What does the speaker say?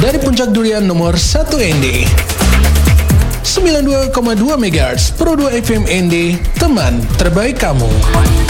Dari Puncak Durian nomor 1 ND 92,2 MHz Pro 2 FM ND, teman terbaik kamu.